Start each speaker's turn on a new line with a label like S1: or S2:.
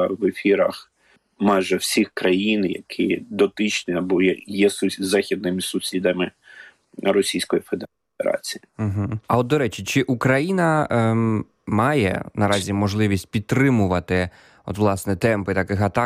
S1: в ефірах майже всіх країн, які дотичні або є західними сусідами Російської Федерації.
S2: А от, до речі, чи Україна має наразі можливість підтримувати власне темпи таких атак